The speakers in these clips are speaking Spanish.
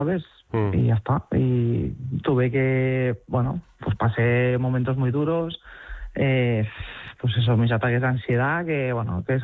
¿sabes? Y ya está. Y tuve que, pues pasé momentos muy duros, pues eso, mis ataques de ansiedad, que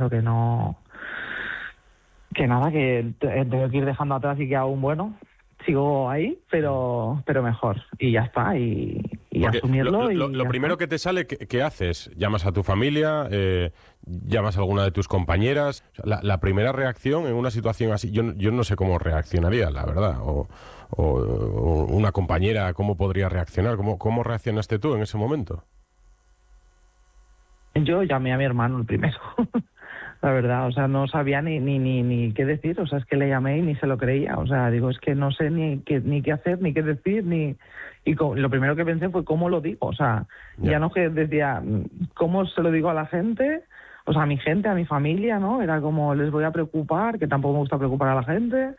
nada, que tengo que ir dejando atrás y que aún, sigo ahí, pero mejor. Y ya está, y asumirlo. Lo primero que te sale, ¿qué haces? ¿Llamas a tu familia? ¿Llamas a alguna de tus compañeras? La primera reacción en una situación así, yo no sé cómo reaccionaría, la verdad. O una compañera, ¿cómo podría reaccionar? ¿Cómo reaccionaste tú en ese momento? Yo llamé a mi hermano el primero. La verdad, o sea, no sabía ni qué decir, o sea, es que le llamé y ni se lo creía, o sea, digo, es que no sé ni qué hacer, ni qué decir, lo primero que pensé fue cómo lo digo, o sea, ya no que decía, cómo se lo digo a la gente, o sea, a mi gente, a mi familia, ¿no? Era como, les voy a preocupar, que tampoco me gusta preocupar a la gente,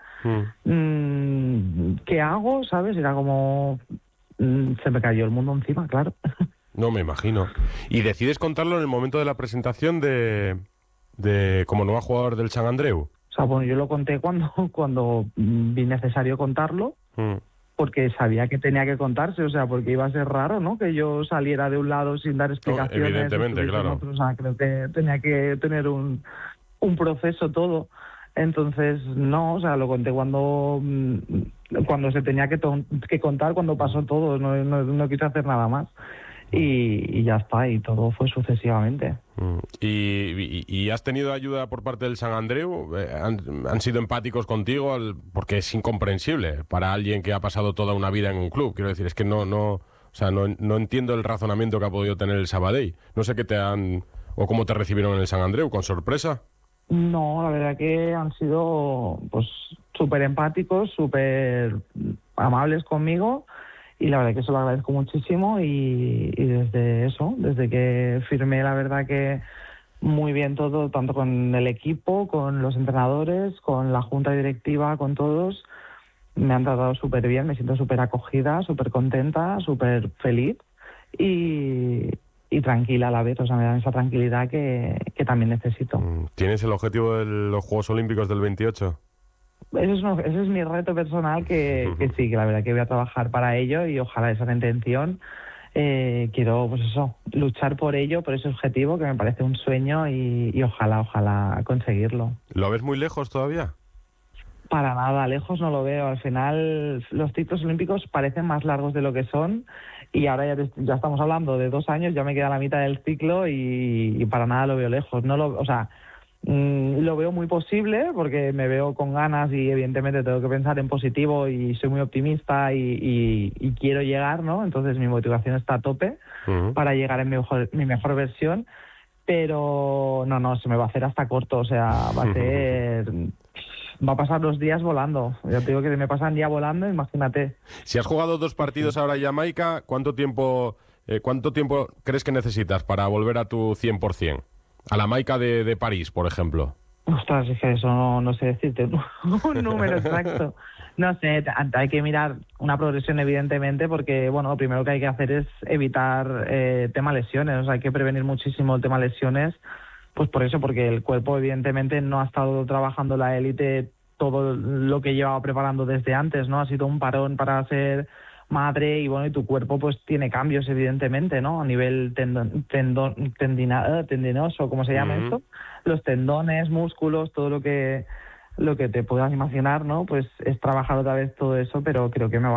¿qué hago? ¿Sabes? Era como, se me cayó el mundo encima, claro. No me imagino. ¿Y decides contarlo en el momento de la presentación de como nuevo jugador del Sant Andreu? O sea, bueno, yo lo conté cuando vi necesario contarlo, porque sabía que tenía que contarse, o sea, porque iba a ser raro, ¿no? Que yo saliera de un lado sin dar explicaciones. Evidentemente, claro. Otro, o sea, creo que tenía que tener un proceso todo. Entonces, no, o sea, lo conté cuando se tenía que contar, cuando pasó todo, no quise hacer nada más. Y ya está, y todo fue sucesivamente. ¿Y has tenido ayuda por parte del Sant Andreu? ¿Han sido empáticos contigo? Porque es incomprensible para alguien que ha pasado toda una vida en un club. Quiero decir, es que no entiendo el razonamiento que ha podido tener el Sabadell. No sé o cómo te recibieron en el Sant Andreu, ¿con sorpresa? No, la verdad que han sido pues súper empáticos, súper amables conmigo. Y la verdad que eso lo agradezco muchísimo y desde que firmé, la verdad que muy bien todo, tanto con el equipo, con los entrenadores, con la junta directiva, con todos, me han tratado súper bien, me siento súper acogida, súper contenta, súper feliz y tranquila a la vez, o sea, me dan esa tranquilidad que también necesito. ¿Tienes el objetivo de los Juegos Olímpicos del 28? Ese es mi reto personal, que sí, que la verdad que voy a trabajar para ello y ojalá esa intención. Quiero, pues eso, luchar por ello, por ese objetivo que me parece un sueño y ojalá conseguirlo. ¿Lo ves muy lejos todavía? Para nada, lejos no lo veo. Al final los ciclos olímpicos parecen más largos de lo que son y ahora ya estamos hablando de 2 años, ya me queda la mitad del ciclo y para nada lo veo lejos. Lo veo muy posible porque me veo con ganas y evidentemente tengo que pensar en positivo y soy muy optimista y quiero llegar, ¿no? Entonces mi motivación está a tope para llegar en mi mejor versión, pero no, se me va a hacer hasta corto, o sea, va a pasar los días volando. Ya te digo que me pasan ya volando, imagínate. Si has jugado 2 partidos ahora en Jamaica, ¿cuánto tiempo crees que necesitas para volver a tu 100%? A la Jamaica de París, por ejemplo. Ostras, es que eso no sé decirte un número exacto. No sé, hay que mirar una progresión, evidentemente, porque, bueno, lo primero que hay que hacer es evitar tema lesiones. O sea, hay que prevenir muchísimo el tema lesiones, pues por eso, porque el cuerpo, evidentemente, no ha estado trabajando la élite todo lo que llevaba preparando desde antes, ¿no? Ha sido un parón para ser madre y bueno, y tu cuerpo pues tiene cambios evidentemente, ¿no? A nivel tendinoso, ¿cómo se llama esto? Los tendones, músculos, todo lo que te puedas imaginar, ¿no? Pues es trabajar otra vez todo eso, pero creo que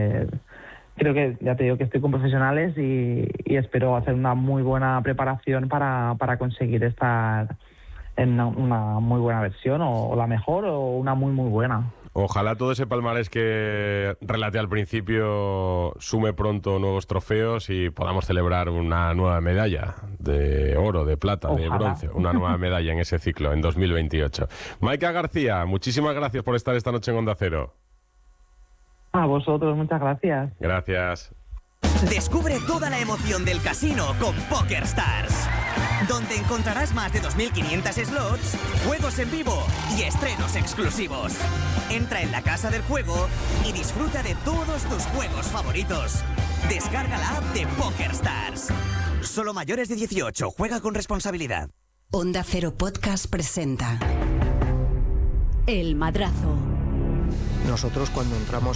ya te digo que estoy con profesionales y espero hacer una muy buena preparación para conseguir estar en una muy buena versión o la mejor o una muy muy buena. Ojalá todo ese palmarés que relaté al principio sume pronto nuevos trofeos y podamos celebrar una nueva medalla de oro, de plata, de bronce, una nueva medalla en ese ciclo en 2028. Maika García, muchísimas gracias por estar esta noche en Onda Cero. A vosotros, muchas gracias. Gracias. Descubre toda la emoción del casino con PokerStars, donde encontrarás más de 2.500 slots, juegos en vivo y estrenos exclusivos. Entra en la casa del juego y disfruta de todos tus juegos favoritos. Descarga la app de PokerStars. Solo mayores de 18. Juega con responsabilidad. Onda Cero Podcast presenta El Madrazo. Nosotros cuando entramos